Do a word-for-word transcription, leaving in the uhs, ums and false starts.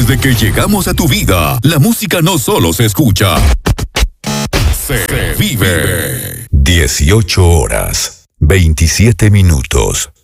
Desde que llegamos a tu vida, la música no solo se escucha, se vive. dieciocho horas, veintisiete minutos.